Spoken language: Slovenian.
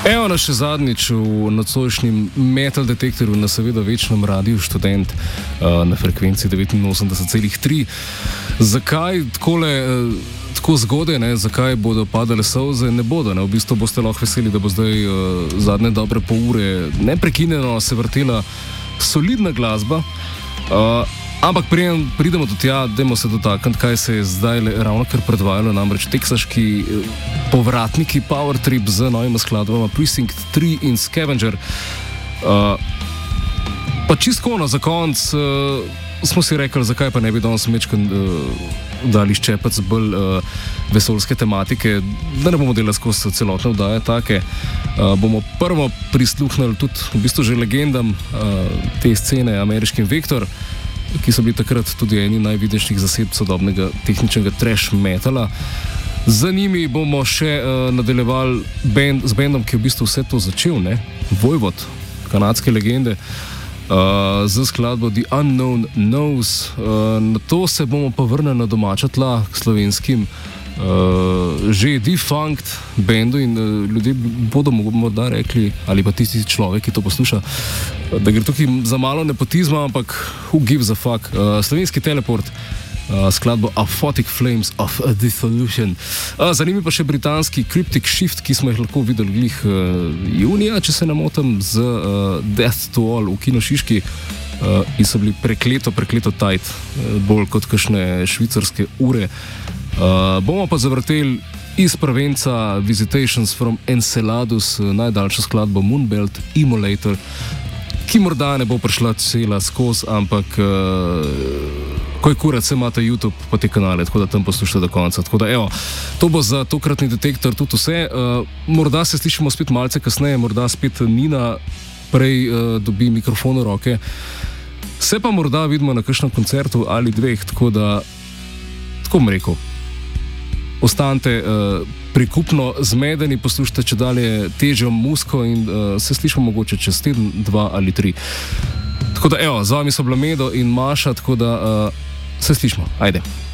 Evo nas še zadnjič v nocojšnjem Metal Detektorju na seveda večnem Radiu Študent na frekvenci 89,3. Zakaj tako zgodaj, ne? Zakaj bodo padale solze? Ne bodo, ne? V bistvu boste lahko veseli, da bo zdaj zadnje dobre pol ure neprekinjeno se vrtela solidna glasba. Ampak pridemo do tja, dajmo se dotakniti, kaj se je zdaj ravno kar predvajalo, namreč teksaški povratniki Power Trip z novima skladbama Precinct 3 in Scavenger. Pa čistko za konc smo si rekli, zakaj pa ne bi danes mečkan dali ščepec bolj vesoljske tematike, da ne bomo delali skozi celotne vdaje take. Bomo prvo prisluhnili tudi v bistvu že legendam te scene, ameriškim Vektor, ki so bili takrat tudi eni najvidnejših zasedb sodobnega tehničnega trash metala. Za njimi bomo še nadaljevali z bendom, ki je v bistvu vse to začel, ne? Vojvod, kanadske legende, z skladbo The Unknown Knows. Na to se bomo pa vrnili na domača tla k slovenskim že defunct bendu in ljudje bodo morda rekli, ali pa tisti človek, ki to posluša, da gre tukaj za malo nepotizma, ampak who gives a fuck. Slovenski Teleport, skladbo Aphotic Flames of Dissolution. Zanimiv pa še britanski Cryptic Shift, ki smo jih lahko videli glih junija, če se ne motim, z Death to All v Kino Šiški in so bili prekleto tajt, bolj kot kakšne švicarske ure. Bomo pa zavrteli iz prvenca Visitations from Enceladus, najdaljšo skladbo Moonbelt Emulator, ki morda ne bo prišla cela skozi, ampak ko je kurat, se imate YouTube pa te kanale, tako da tam poslušate do konca. Tako da evo, to bo za tokratni detektor tudi vse. Morda se slišimo spet malce kasneje, morda spet Nina prej dobi mikrofon v roke. Se pa morda vidimo na kakšnem koncertu ali dveh, tako da, tako bom rekel, ostanite prikupno zmedeni, poslušajte če dalje težjo muziko in se slišimo mogoče čez teden, 2 ali 3. Tako da evo, z vami so bila Medo in Maša, tako da se slišimo. Ajde.